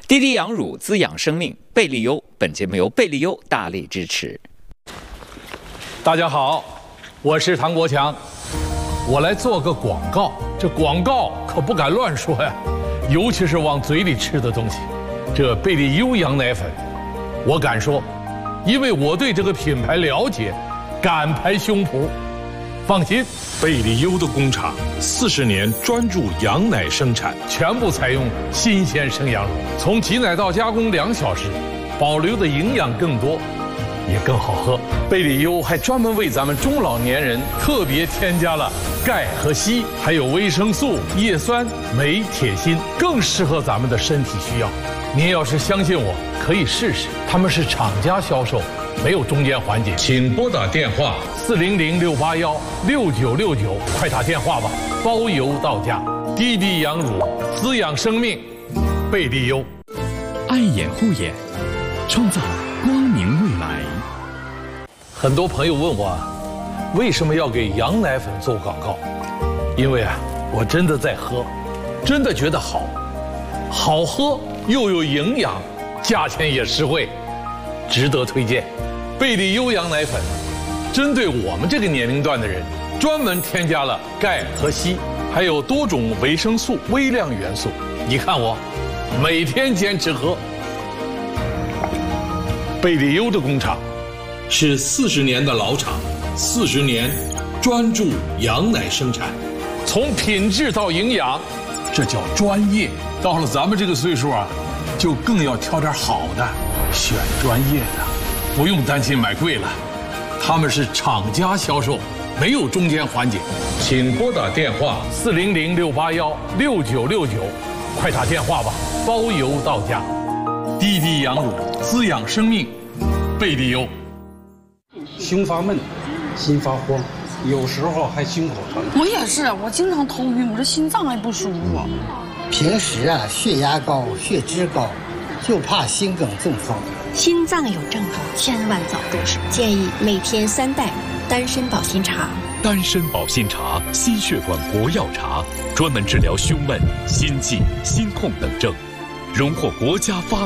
滴滴羊乳滋养生命，贝利优。本节目由贝利优大力支持。 大家好，我是唐国强，我来做个广告。这广告可不敢乱说呀，尤其是往嘴里吃的东西。这贝利优羊奶粉，我敢说，因为我对这个品牌了解，敢拍胸脯。放心， 贝利优的工厂40年专注羊奶生产， 全部采用新鲜生羊乳，从挤奶到加工2小时，保留的营养更多，也更好喝。贝利优还专门为咱们中老年人特别添加了钙和硒，还有维生素、叶酸、镁、铁、锌，更适合咱们的身体需要。您要是相信我，可以试试，他们是厂家销售，没有中间环节。 请拨打电话 400-681-6969，快打电话吧，包邮到家。滴滴羊乳滋养生命，贝利优。 爱眼护眼，创造光明未来。 很多朋友问我，为什么要给羊奶粉做广告？因为我真的在喝，真的觉得好喝又有营养，价钱也实惠，值得推荐。贝利优羊奶粉针对我们这个年龄段的人，专门添加了钙和硒，还有多种维生素、微量元素。你看我每天坚持喝。贝利优的工厂是40年的老厂，40年专注羊奶生产， 从品质到营养，这叫专业。到了咱们这个岁数就更要挑点好的，选专业的，不用担心买贵了。他们是厂家销售，没有中间环节。 请拨打电话 400-681-6969，快打电话吧，包邮到家。滴滴羊乳滋养生命，贝利优。 胸发闷，心发慌，有时候还心口疼。 我也是，我经常头晕，我这心脏还不舒服。 平时血压高、血脂高，就怕心梗中风。 心脏有症状，千万早重视。建议每天3袋丹参保心茶。 丹参保心茶，心血管活药茶，专门治疗胸闷、心悸、心痛等症，荣获国家发